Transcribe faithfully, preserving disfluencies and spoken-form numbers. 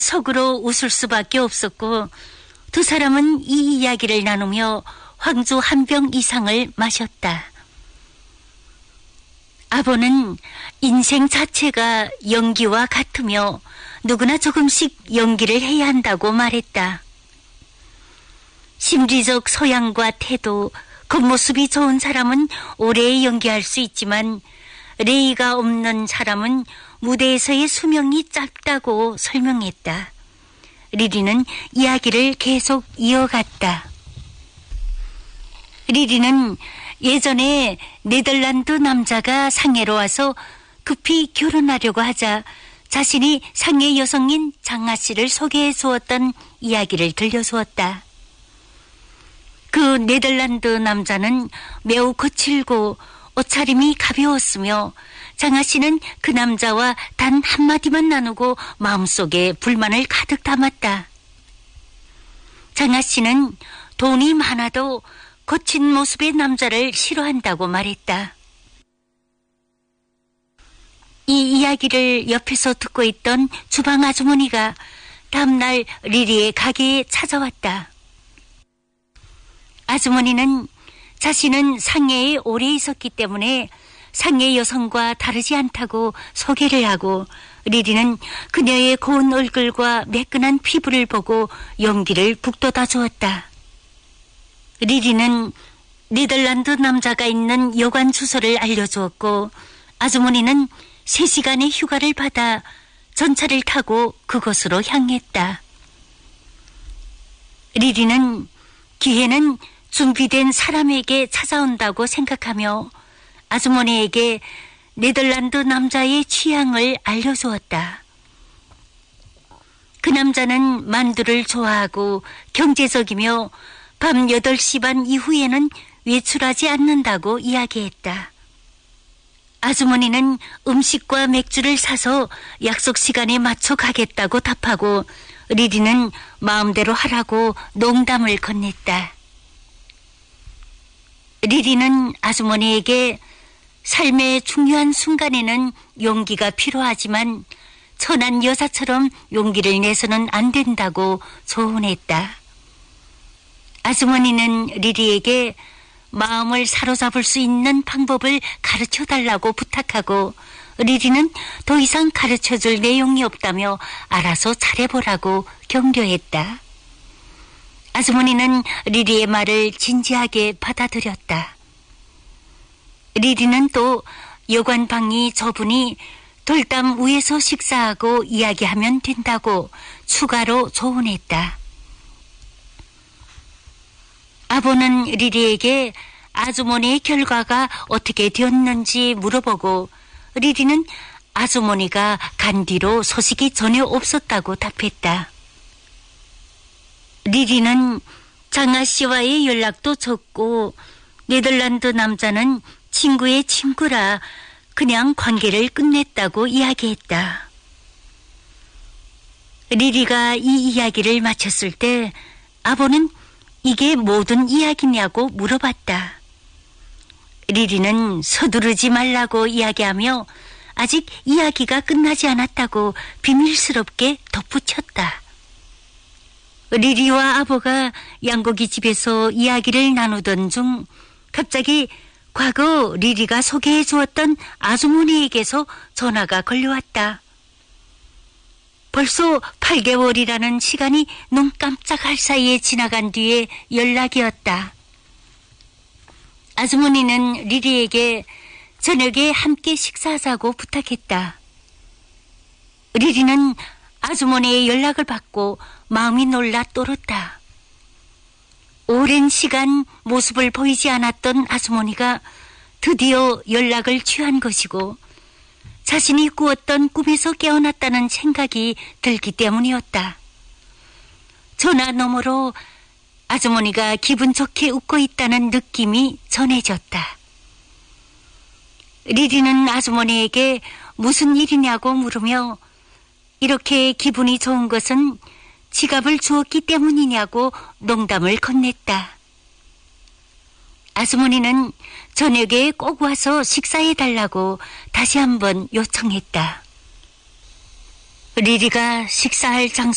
속으로 웃을 수밖에 없었고 두 사람은 이 이야기를 나누며 황주 한 병 이상을 마셨다. 아버는 인생 자체가 연기와 같으며 누구나 조금씩 연기를 해야 한다고 말했다. 심리적 소양과 태도, 겉모습이 좋은 사람은 오래 연기할 수 있지만 레이가 없는 사람은 무대에서의 수명이 짧다고 설명했다. 리리는 이야기를 계속 이어갔다. 리리는 예전에 네덜란드 남자가 상해로 와서 급히 결혼하려고 하자 자신이 상해 여성인 장아 씨를 소개해 주었던 이야기를 들려주었다. 그 네덜란드 남자는 매우 거칠고 옷차림이 가벼웠으며 장아 씨는 그 남자와 단 한마디만 나누고 마음속에 불만을 가득 담았다. 장아 씨는 돈이 많아도 거친 모습의 남자를 싫어한다고 말했다. 이 이야기를 옆에서 듣고 있던 주방 아주머니가 다음날 리리의 가게에 찾아왔다. 아주머니는 자신은 상해에 오래 있었기 때문에 상해 여성과 다르지 않다고 소개를 하고 리리는 그녀의 고운 얼굴과 매끈한 피부를 보고 용기를 북돋아 주었다. 리리는 네덜란드 남자가 있는 여관 주소를 알려주었고 아주머니는 세 시간의 휴가를 받아 전차를 타고 그곳으로 향했다. 리리는 기회는 준비된 사람에게 찾아온다고 생각하며 아주머니에게 네덜란드 남자의 취향을 알려주었다. 그 남자는 만두를 좋아하고 경제적이며 밤 여덟 시 반 이후에는 외출하지 않는다고 이야기했다. 아주머니는 음식과 맥주를 사서 약속 시간에 맞춰 가겠다고 답하고 리리는 마음대로 하라고 농담을 건넸다. 리리는 아주머니에게 삶의 중요한 순간에는 용기가 필요하지만 천한 여자처럼 용기를 내서는 안 된다고 조언했다. 아주머니는 리리에게 마음을 사로잡을 수 있는 방법을 가르쳐달라고 부탁하고 리리는 더 이상 가르쳐줄 내용이 없다며 알아서 잘해보라고 격려했다. 아주머니는 리리의 말을 진지하게 받아들였다. 리리는 또 여관 방이 좁으니 돌담 위에서 식사하고 이야기하면 된다고 추가로 조언했다. 아버는 리리에게 아주머니의 결과가 어떻게 되었는지 물어보고 리리는 아주머니가 간 뒤로 소식이 전혀 없었다고 답했다. 리리는 장아 씨와의 연락도 적고 네덜란드 남자는 친구의 친구라 그냥 관계를 끝냈다고 이야기했다. 리리가 이 이야기를 마쳤을 때 아버는 이게 모든 이야기냐고 물어봤다. 리리는 서두르지 말라고 이야기하며 아직 이야기가 끝나지 않았다고 비밀스럽게 덧붙였다. 리리와 아버가 양고기 집에서 이야기를 나누던 중 갑자기 과거 리리가 소개해 주었던 아주머니에게서 전화가 걸려왔다. 벌써 팔 개월이라는 시간이 눈 깜짝할 사이에 지나간 뒤에 연락이었다. 아주머니는 리리에게 저녁에 함께 식사하자고 부탁했다. 리리는 아주머니의 연락을 받고 마음이 놀라 떨었다. 오랜 시간 모습을 보이지 않았던 아주머니가 드디어 연락을 취한 것이고 자신이 꾸었던 꿈에서 깨어났다는 생각이 들기 때문이었다. 전화 너머로 아주머니가 기분 좋게 웃고 있다는 느낌이 전해졌다. 리리는 아주머니에게 무슨 일이냐고 물으며 이렇게 기분이 좋은 것은 지갑을 주었기 때문이냐고 농담을 건넸다. 아주머니는 저녁에 꼭 와서 식사해달라고 다시 한번 요청했다. 리리가 식사할 장소